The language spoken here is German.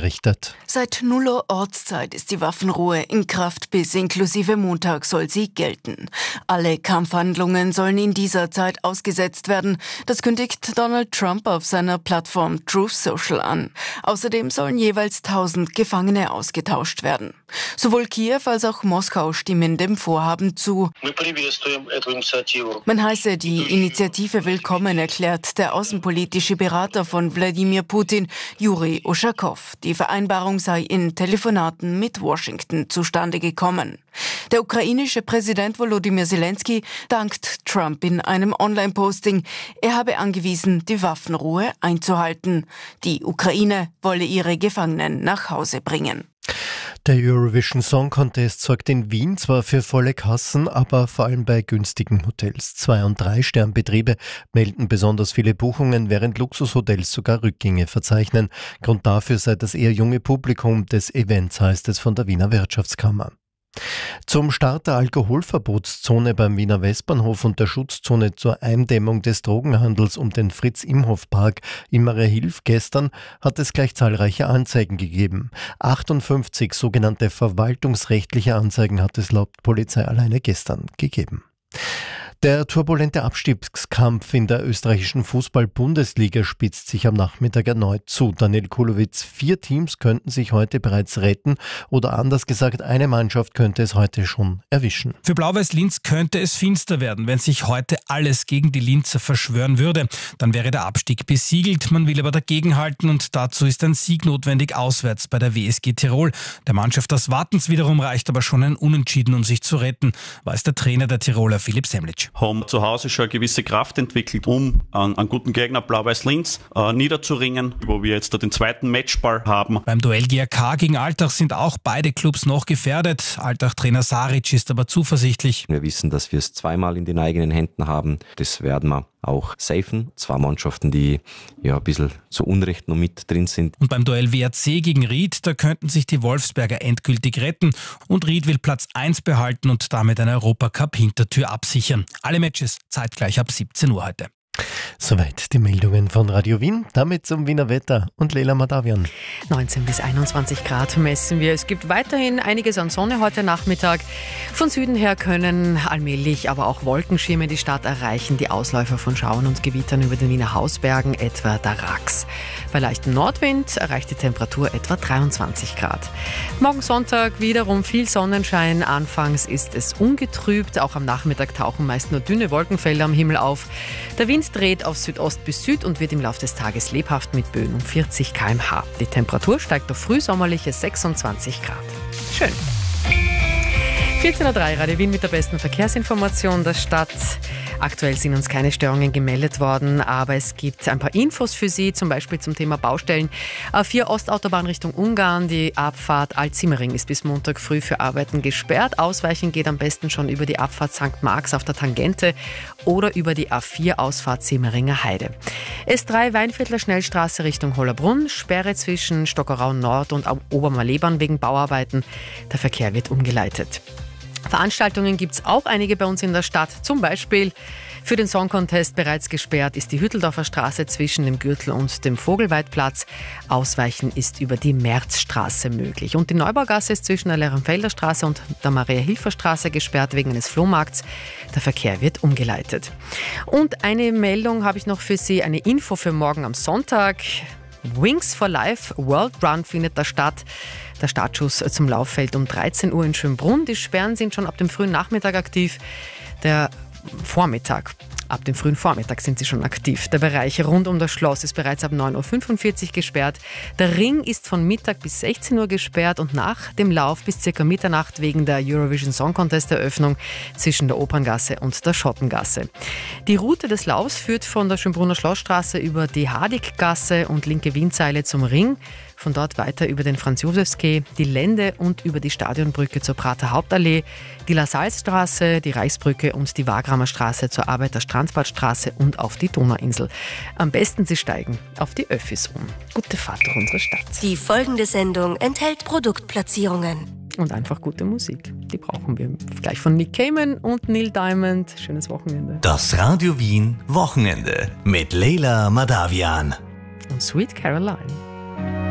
berichtet. Seit 0 Uhr Ortszeit ist die Waffenruhe in Kraft, bis inklusive Montag soll sie gelten. Alle Kampfhandlungen sollen in dieser Zeit ausgesetzt werden. Das kündigt Donald Trump auf seiner Plattform Truth Social an. Außerdem sollen jeweils 1000 Gefangene ausgetauscht werden. Sowohl Kiew als auch Moskau stimmen dem Vorhaben zu. Man heiße die Initiative willkommen, erklärt der außenpolitische Berater von Wladimir Putin, Juri Uschakow. Die Vereinbarung sei in Telefonaten mit Washington zustande gekommen. Der ukrainische Präsident Volodymyr Zelensky dankt Trump in einem Online-Posting. Er habe angewiesen, die Waffenruhe einzuhalten. Die Ukraine wolle ihre Gefangenen nach Hause bringen. Der Eurovision Song Contest sorgt in Wien zwar für volle Kassen, aber vor allem bei günstigen Hotels. 2- und 3-Sternbetriebe melden besonders viele Buchungen, während Luxushotels sogar Rückgänge verzeichnen. Grund dafür sei das eher junge Publikum des Events, heißt es von der Wiener Wirtschaftskammer. Zum Start der Alkoholverbotszone beim Wiener Westbahnhof und der Schutzzone zur Eindämmung des Drogenhandels um den Fritz-Imhoff-Park in Mariahilf gestern hat es gleich zahlreiche Anzeigen gegeben. 58 sogenannte verwaltungsrechtliche Anzeigen hat es laut Polizei alleine gestern gegeben. Der turbulente Abstiegskampf in der österreichischen Fußball-Bundesliga spitzt sich am Nachmittag erneut zu. Daniel Kulowitz, 4 Teams könnten sich heute bereits retten oder anders gesagt, eine Mannschaft könnte es heute schon erwischen. Für Blau-Weiß Linz könnte es finster werden, wenn sich heute alles gegen die Linzer verschwören würde. Dann wäre der Abstieg besiegelt. Man will aber dagegenhalten und dazu ist ein Sieg notwendig auswärts bei der WSG Tirol. Der Mannschaft des Wartens wiederum reicht aber schon ein Unentschieden, um sich zu retten, weiß der Trainer der Tiroler Philipp Semlitsch. Haben zu Hause schon eine gewisse Kraft entwickelt, um einen guten Gegner Blau-Weiß Linz niederzuringen, wo wir jetzt den zweiten Matchball haben. Beim Duell GRK gegen Altach sind auch beide Clubs noch gefährdet. Altach-Trainer Saric ist aber zuversichtlich. Wir wissen, dass wir es zweimal in den eigenen Händen haben. Das werden wir auch safen. 2 Mannschaften, die ja ein bisschen zu Unrecht noch mit drin sind. Und beim Duell WRC gegen Ried, da könnten sich die Wolfsberger endgültig retten. Und Ried will Platz 1 behalten und damit eine Europacup-Hintertür absichern. Alle Matches zeitgleich ab 17 Uhr heute. Soweit die Meldungen von Radio Wien. Damit zum Wiener Wetter und Leila Madavian. 19 bis 21 Grad messen wir. Es gibt weiterhin einiges an Sonne heute Nachmittag. Von Süden her können allmählich aber auch Wolkenschirme die Stadt erreichen. Die Ausläufer von Schauern und Gewittern über den Wiener Hausbergen, etwa der Rax. Bei leichtem Nordwind erreicht die Temperatur etwa 23 Grad. Morgen Sonntag wiederum viel Sonnenschein. Anfangs ist es ungetrübt. Auch am Nachmittag tauchen meist nur dünne Wolkenfelder am Himmel auf. Der Wind dreht auf Südost bis Süd und wird im Laufe des Tages lebhaft mit Böen um 40 km/h. Die Temperatur steigt auf frühsommerliche 26 Grad. Schön. 14.03 Uhr, Radio Wien mit der besten Verkehrsinformation der Stadt. Aktuell sind uns keine Störungen gemeldet worden, aber es gibt ein paar Infos für Sie, zum Beispiel zum Thema Baustellen. A4 Ostautobahn Richtung Ungarn, die Abfahrt Altsimmering ist bis Montag früh für Arbeiten gesperrt. Ausweichen geht am besten schon über die Abfahrt St. Marx auf der Tangente oder über die A4 Ausfahrt Simmeringer Heide. S3 Weinviertler Schnellstraße Richtung Hollabrunn, Sperre zwischen Stockerau Nord und Obermalebahn wegen Bauarbeiten. Der Verkehr wird umgeleitet. Veranstaltungen gibt es auch einige bei uns in der Stadt. Zum Beispiel für den Song Contest bereits gesperrt ist die Hütteldorfer Straße zwischen dem Gürtel und dem Vogelweidplatz. Ausweichen ist über die Märzstraße möglich. Und die Neubaugasse ist zwischen der Lerrenfelder Straße und der Maria-Hilfer-Straße gesperrt wegen eines Flohmarkts. Der Verkehr wird umgeleitet. Und eine Meldung habe ich noch für Sie, eine Info für morgen am Sonntag. Wings for Life World Run findet da statt. Der Startschuss zum Lauffeld um 13 Uhr in Schönbrunn. Die Sperren sind schon ab dem frühen Nachmittag aktiv. Ab dem frühen Vormittag sind sie schon aktiv. Der Bereich rund um das Schloss ist bereits ab 9.45 Uhr gesperrt. Der Ring ist von Mittag bis 16 Uhr gesperrt und nach dem Lauf bis ca. Mitternacht wegen der Eurovision Song Contest Eröffnung zwischen der Operngasse und der Schottengasse. Die Route des Laufs führt von der Schönbrunner Schlossstraße über die Hadiggasse und linke Wienzeile zum Ring. Von dort weiter über den Franz-Josefs-Quai, die Lände und über die Stadionbrücke zur Prater Hauptallee, die La-Salle-Straße, die Reichsbrücke und die Wagramer Straße zur Arbeiter-Strandbadstraße und auf die Donauinsel. Am besten Sie steigen auf die Öffis um. Gute Fahrt durch unsere Stadt. Die folgende Sendung enthält Produktplatzierungen. Und einfach gute Musik. Die brauchen wir. Gleich von Nick Cayman und Neil Diamond. Schönes Wochenende. Das Radio Wien Wochenende mit Leila Madavian. Und Sweet Caroline.